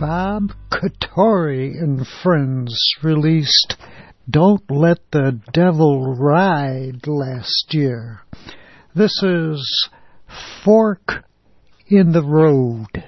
Bob Katori and Friends released Don't Let the Devil Ride last year. This is Fork in the Road.